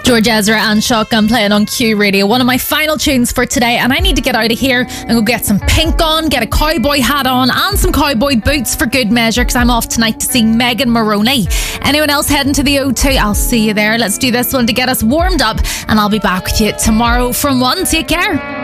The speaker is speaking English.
George Ezra and Shotgun playing on Q Radio. One of my final tunes for today, and I need to get out of here and go get some pink on, get a cowboy hat on and some cowboy boots for good measure, because I'm off tonight to see Megan Moroney. Anyone else heading to the O2? I'll see you there. Let's do this one to get us warmed up, and I'll be back with you tomorrow from 1. Take care.